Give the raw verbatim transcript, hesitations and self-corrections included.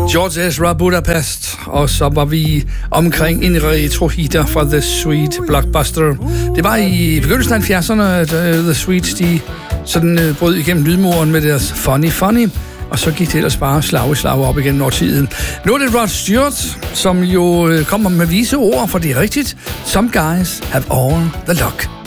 George Ezra Budapest, og så var vi omkring en retro-hitter fra The Sweet Blockbuster. Det var i begyndelsen af halvfjerdserne, at uh, The Sweets, de sådan uh, brød igennem lydmuren med deres Funny Funny, og så gik det ellers bare slag i slag op igen over tiden. Nu er det Rod Stewart, som jo uh, kommer med vise ord, for det er rigtigt. Some guys have all the luck.